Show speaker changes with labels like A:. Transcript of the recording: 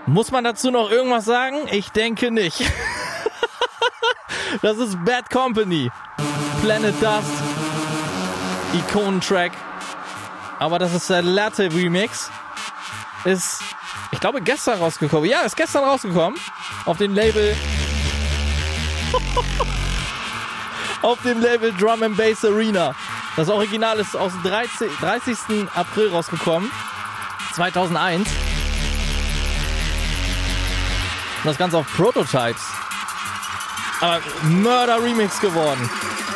A: Muss man dazu noch irgendwas sagen? Ich denke nicht. Das ist Bad Company. Planet Dust. Ikonentrack. Aber das ist der Latte Remix. Ist, ich glaube, gestern rausgekommen. Ja, ist gestern rausgekommen. Auf dem Label... auf dem Label Drum and Bass Arena. Das Original ist aus dem 30. April rausgekommen. 2001. Und das Ganze auf Prototypes. Aber Mörder-Remix geworden.